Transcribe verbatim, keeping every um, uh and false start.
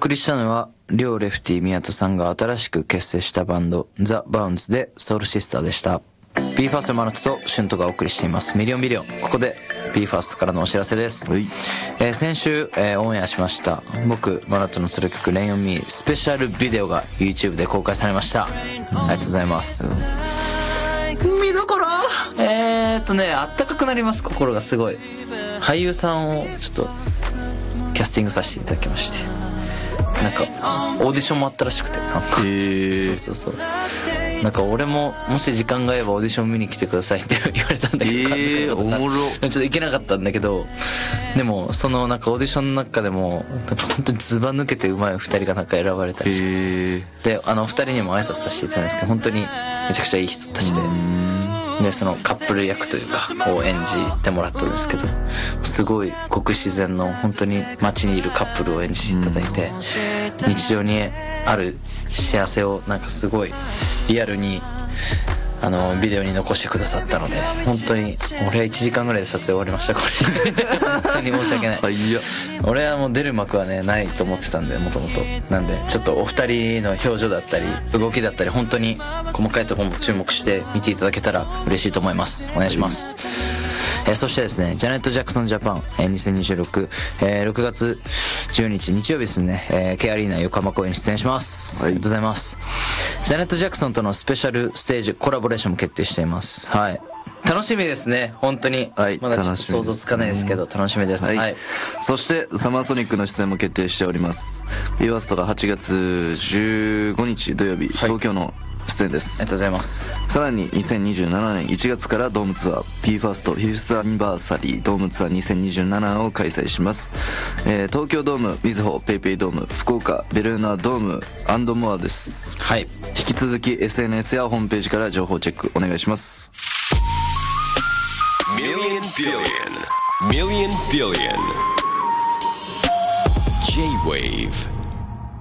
送りしたのは両レフティ宮田さんが新しく結成したバンドザ・バウンズでソウルシスターでした。 ビーファースト マナトとシュントがお送りしていますミリオンビリオン。ここで ビーファースト からのお知らせです、 はい。 えー先週、えーオンエアしました僕マナトのソロ曲 Rain on Me スペシャルビデオが YouTube で公開されました。ありがとうございます。見どころえーっとねあったかくなります。心がすごい。俳優さんをちょっとキャスティングさせていただきまして、なんかオーディションもあったらしくて、なんかえー、 そうそうそう、なんか俺ももし時間があればオーディション見に来てくださいって言われたんだけど、 えー、おもろ。 ちょっと行けなかったんだけど、でもそのなんかオーディションの中でもなんか本当にズバ抜けてうまいふたりがなんか選ばれたりして、 えー、 であのふたりにも挨拶させていただいたんですけど、本当にめちゃくちゃいい人たちで、でそのカップル役というかを演じてもらってるんですけど、すごいごく自然の本当に街にいるカップルを演じていただいて、日常にある幸せをなんかすごいリアルにあのビデオに残してくださったので、本当に俺はいちじかんぐらいで撮影終わりましたこれ本当に申し訳ない。 あ、いや、 俺はもう出る幕はねないと思ってたんで、もともとなんでちょっとお二人の表情だったり動きだったり本当に細かいところも注目して見ていただけたら嬉しいと思います。お願いします、えー、そしてですねジャネット・ジャクソン・ジャパン、えー、にせんにじゅうろく、えー、ろくがつじゅうににち日曜日ですね、えー、K アリーナ横浜公演に出演します、はい、ありがとうございます。ジャネット・ジャクソンとのスペシャルステージコラボレーションも決定しています。はい、楽しみですね本当に、 はい、 まだちょっと想像つかないですけど楽しみです。 はい、 はい、 そしてサマーソニックの出演も決定しております。 ビーファースト がはちがつじゅうごにち土曜日、はい、東京の出演です。 ありがとうございます。 さらににせんにじゅうななねんいちがつからドームツアー ビーファースト フィフスアニバーサリードームツアーにせんにじゅうななを開催します、えー、東京ドーム、みずほ、ペイペイドーム、福岡ベルーナドーム&モアです。 はい、 引き続き エスエヌエス やホームページから情報チェックお願いします。 Million billion Million billion J-Wave